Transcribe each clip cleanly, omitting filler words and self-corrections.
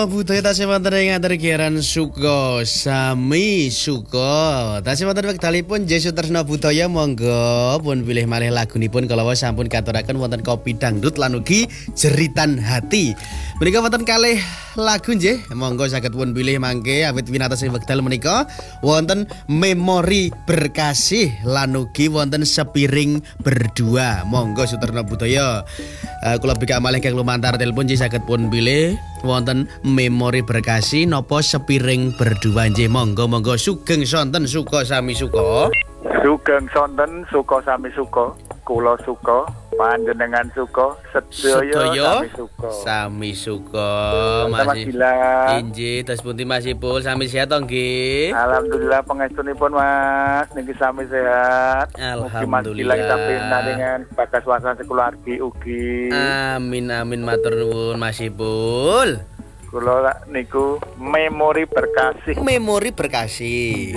Tresno budaya tasih wonten ing ategiran Suko sami Suko. Tasih wonten wekdalipun Jesu Tresno budaya monggo pun pilih malih lagunipun kalawa sampun katuraken wonten kopi dangdut lan ugi jeritan hati. Menika wonten kalih lagu nggih, monggo saged pun pilih mangke awit winates wekdal menika wonten memori berkasih lan ugi wonten sepiring berdua. Monggo Suterno budaya. Kula bika malih kang lumantar telepon nggih saged pun pilih wonten memori berkasih nopo sepiring berdua nggih. Monggo sugeng sonten Suko sami Suko. Sugeng sonten Suko sami Suko. Kula Suko, panjenengan Suko, sedaya sami Suko. Masih inggih tes pundi masipun sami sehat to nggih. Alhamdulillah pangestunipun Mas niki sami sehat. Alhamdulillah. Mugi sampai dengan bagas wasan sekulargi ugi. Amin matur nuwun masipun. Kula niku memori berkasih. Memori berkasih.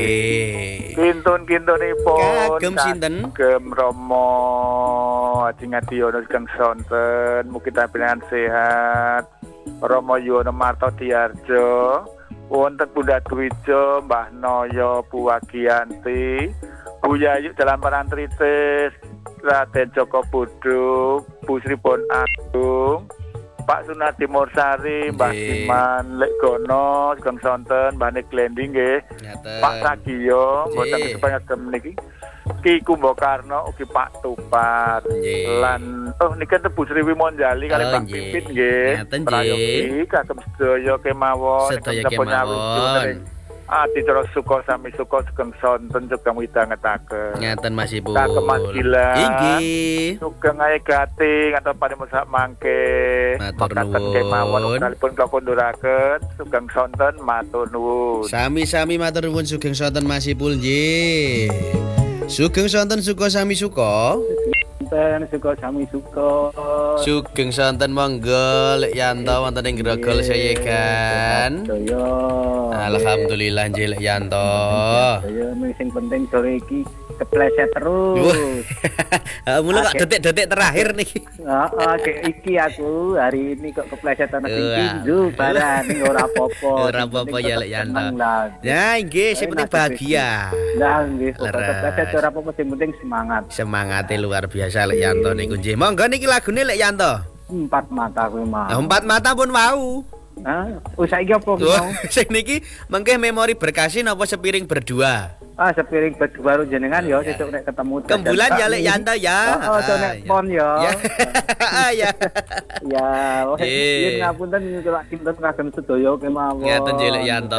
Kintun-kintunipun kagem sinten? Kagem Romo Haji Ngadiono Sugeng sonten, mugi panjenengan sehat. Romo Yuwono Marto Diarjo, wonten Bunda Dwijo, Mbah Noyo Buwagianti, Bu Yayu dalam Parantritis, Raden Joko Budu, Bu Sripon Agung, Pak Sunardi Mursari, Mbah Siman Lekgono, Sugeng sonten, Mbah Niklending nggih. Pak Sagio, mboten kesupen niki. Ki Kumbakarna ugi Pak Tupat. Lan niki Bu Sri Wimonjali kali Pak Pipit nggih. Prayogi kagem sedaya kemawon. Sedaya kemawon. Adicara Suko sami Suko Sugeng sonten sugeng midhangetaken. Ngaten masipun. Kagem Mas Gilang. Inggih. Sugeng ae gati ngaten panemusak mangke. Matur nuwun. Kemawon kalipun kakunduraken sugeng sonten matur nuwun. Sami-sami matur nuwun sugeng sonten masipun nggih. Sugeng sonten Suko sami Suko. Suko sami Suko. Sugeng sonten monggo Lek Yanto wonten ing Grogol Sayegan. Alhamdulillah nggih Lek Yanto. Ya sing penting sore iki kepleset terus. Mula kok detik-detik terakhir niki. Heeh, iki aku hari ini kok kepleset ana sing tinju barang ning ora apa-apa. Ora apa-apa ya Lek Yanto. Ya nggih sing penting bahagia. Lah nggih kepleset ora apa-apa sing penting semangat. Semangate luar biasa Lek Yanto niku nggih. Monggo niki lagune Lek Yanto. Empat mata kuwi mau. Empat mata pun mau. Saiki apa mau? Sing niki mengke memori berkasih napa sepiring berdua. Sepiring berdua jenengan ya sesuk nek ketemu Kembulan ya Lek Yanto ya. Nek pon ya. Ya. Ya, yen ngapunten kula kinten kagem sedaya kemawon. Ngaten nggih Lek Yanto.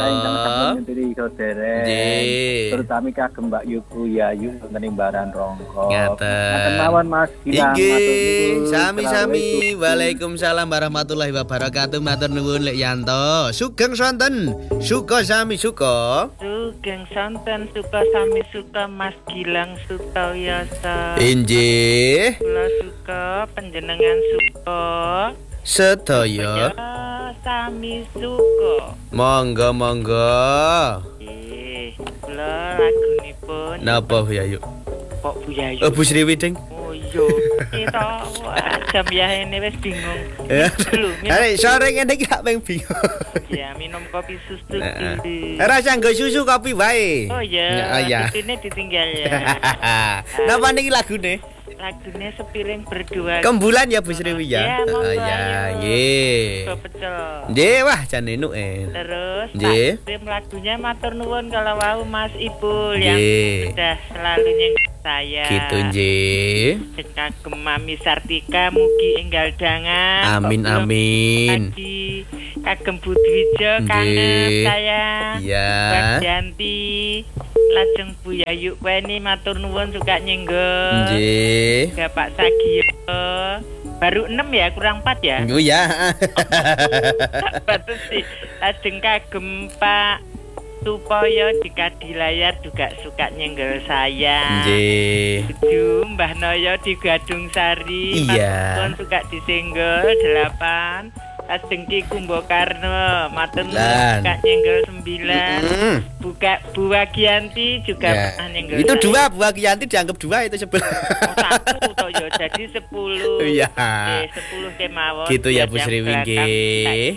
Nggih. Terutama kagem Mbak Yuku Yayu wonten ing Baran Rongko. Ngaten mawon Mas Gilang. Nggih, sami-sami. Waalaikumsalam warahmatullahi wabarakatuh. Matur nuwun Lek Yanto. Sugeng sonten. Suko sami Suko. Sugeng sonten Suko sami Suko Mas Gilang Sutoyoso. Inggih. Kula Suko panjenengan Suko. Sedaya sami Suko. Monggo. Nggih, kula lagunipun. Napa Bu Yayu? Kok Bu Yayu? Bu Sriwiding. Oh iya, kita jam yahene wis bingung. Arek sore ngene iki gak bingung. Ya, minum kopi susu dulu. Rasa nggo susu kopi wae. Oh iya, ini ditinggal ya. Napa niki lagune? Lagune sepiring berdua. Kembulan ya Bu Sriwi ya. Ya, nggih. Nggih, wah jan enuk Terus nggih. Tim lagunya matur nuwun kalau wau Mas Ipul yang sudah selalu nyenggut saya. Gitu nggih. Kagem Mami Sartika mugi enggal dangan. Amin. Kagem Budwijo kangen saya. Iya. Bagjanti lajeng Bu Yayu weni matur nuwun suka nyenggol. Nggih. Pak Sagio. Baru 6 ya, kurang 4 ya. Oh ya. Bagus sih. Lajeng kagem Pak Supoyo di Kadilayar juga suka nyenggol saya. Nggih. Mbah Noyo di Gadung Sari. Iya. Pun suka disenggol 8. Lajeng Ki Kumbakarna matur nuwun suka nyenggol 9. Bu Wagianti juga pernah nyenggol. Itu 2 Bu Wagianti dianggap 2 itu sebelah. Satu toh ya jadi 10. Iya. 10 kemawon. Gitu ya Bu Sriwinggi.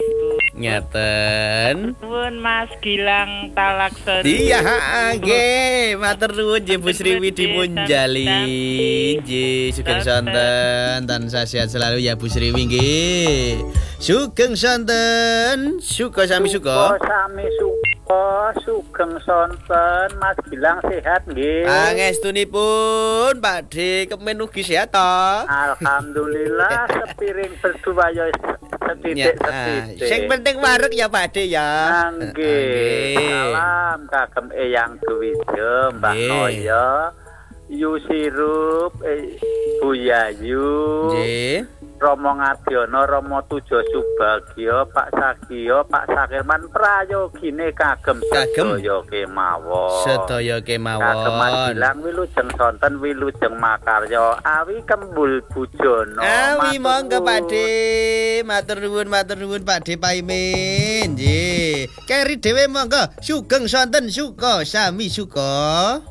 Ngaten. Nuwun Mas Gilang Talaksari. Iya, nggih, matur nuwun nggih Bu Sriwi Dimunjali. Nggih, sugeng sonten, tansah sehat selalu ya Bu Sriwi nggih. Sugeng sonten, suka sami suka. Sami suka, sugeng sonten, Mas Gilang sehat nggih. Pangestunipun Pakde kemen ugi sehat to? Alhamdulillah sepiring berdua ya setitik-setitik. Sing penting wareg ya Pakde ya. Nggih. Salam kagem Eyang Dwija, Mbak Noya, Yu Sirup, Bu Yayu. Nggih. Romo Ngadiono, Romo Tujo Subagio, Pak Sagio, Pak Sakirman prayogine kagem sedaya kemawon. Sedaya kemawon. Kageman bilang wilujeng sonten wilujeng makarya awi kembul bujono. Awi monggo Pakde. Matur nuwun Pakde Paimin. Nggih. Keri dhewe monggo sugeng sonten suka sami suka.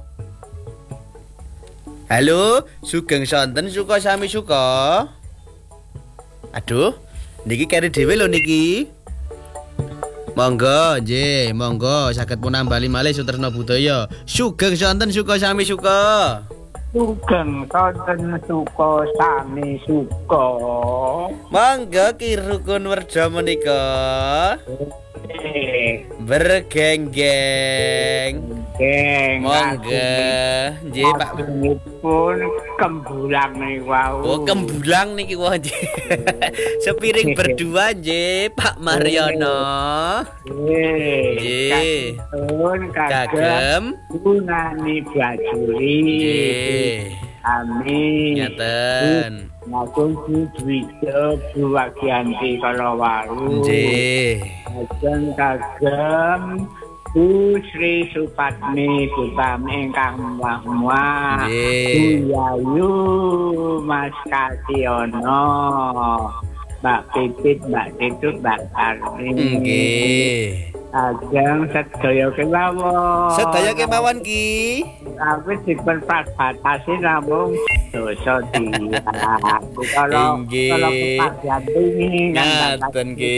Halo, sugeng sonten suka sami suka. Aduh, niki keri dhewe lho niki. Monggo, nggih, monggo saged pun nambali malih Sutresna Budaya. Sugeng sonten suka sami suka. Sugeng sonten suka sami suka. Monggo Ki Rukun Werda menika. Bergenggeng. Monggo, nggih Pak. Pun kembulang niku wau. Oh, kembulang niki wae. Sepiring berdua nggih Pak Mariono. Nggih. Kagem Gunani Bajuri. Nggih. Amin. Ngaten. Maupun Dwija Buwagianti Kalawaru. Nggih. Kagem Bu Sri Supatmi Gutami ingkang wah-wah. Bu Yayu Mas Kasiono, Mbak Pipit, Mbak Titut, Mbak Arni. Nggih. Ajeng sedaya kemawon. Sedaya kemawon Ki. Tapi dipun batasi namung dosa dia. Kalau ngaten Ki.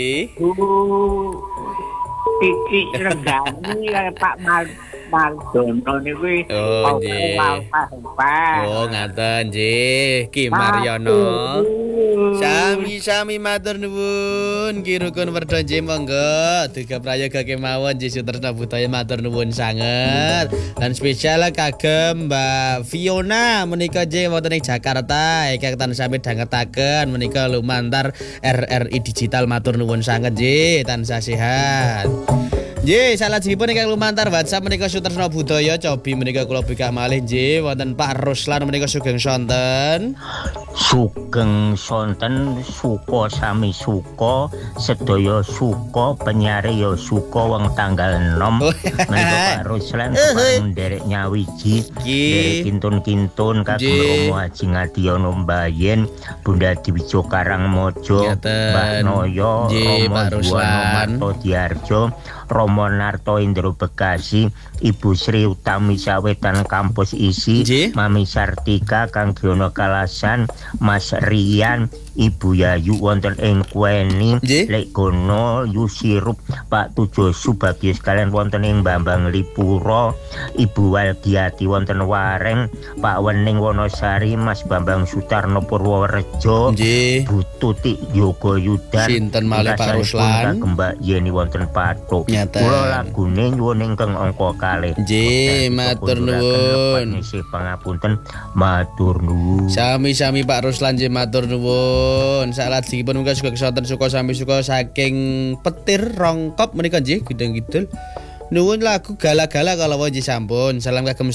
Titik Renggani Pak Mardono niku oh nggih. Oh ngaten nggih Ki Mariono. Sami-sami matur nuwun Ki Rukun Werda nggih monggo duga prayoga kemawon nggih Sutresna Budaya matur nuwun sanget. Lan spesial kagem Mbak Fiona menika nggih wonten ing Jakarta ingkang tansah midhangetaken menika lumantar RRI Digital matur nuwun sanget nggih tansah sehat. Nggih, salajengipun ingkang lumantar WhatsApp menika Sutresna Budaya cobi menika kula bikak malih nggih wonten Pak Ruslan menika sugeng sonten. Sugeng sonten suka sami suka sedaya suka penyare ya suka wong tanggal 6 menika Pak Ruslan nderek nyawiji nderek kintun-kintun kagem Romo Haji Ngadiono Mbayen Bunda Dwija Karangmojo Mbak Noyo Romo Juwono Marto Diarjo Romo Narto Indro Bekasi Ibu Sri Utami Sawetan Kampus Isi Mami Sartika Kang Giono Kalasan Mas Rian Ibu Yayu wonten ing Kueni Lek Gono Yusirup Pak Tujo Subagio sekalian wonten ing Bambang Lipuro Ibu Walgiati wonten Wareng Pak Wening Wonosari Mas Bambang Sutarno Purworejo Bu Tuti Yogo Yudan sinten malih Pak Ruslan Mbak Yeni wonten Patok kula lagune nyuwun ingkang angka kalih nggih matur nuwun nggih pangapunten matur nuwun sami-sami Pak Ruslan nggih matur nuwun salajengipun muga suka kesonten suka sami suka saking Petir Rongkop menika nggih Gideng Kidul nuwun lagu gala-gala kalau nggih sampun salam kagem